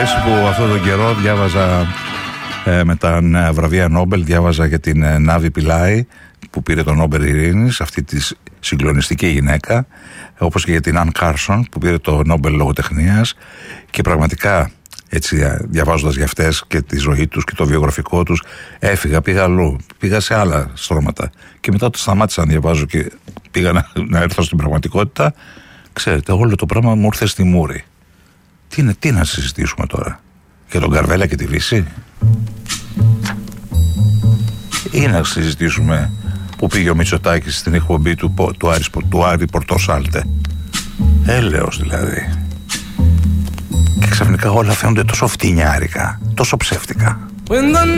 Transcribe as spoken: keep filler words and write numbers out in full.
αρέσει που αυτόν τον καιρό διάβαζα ε, με τα νέα βραβεία Νόμπελ, διάβαζα για την ε, Νάβη Πιλάη που πήρε το Νόμπελ Ειρήνης, αυτή τη συγκλονιστική γυναίκα, όπως και για την Αν Κάρσον που πήρε το Νόμπελ Λογοτεχνίας, και πραγματικά έτσι διαβάζοντας για αυτές και τη ζωή τους και το βιογραφικό τους, έφυγα, πήγα αλλού, πήγα σε άλλα στρώματα και μετά το σταμάτησα να διαβάζω και πήγα να, να έρθω στην πραγματικότητα. Ξέρετε, όλο το πράγμα μου ήρθε στη μούρη. Τι, είναι, τι να συζητήσουμε τώρα, για τον Καρβέλα και τη Βύση, ή να συζητήσουμε που πήγε ο Μητσοτάκης στην εκπομπή του, του, Άρης, του Άρη Πορτοσάλτε. Έλεος δηλαδή. Και ξαφνικά όλα φαίνονται τόσο φτηνιάρικα, τόσο ψεύτικα.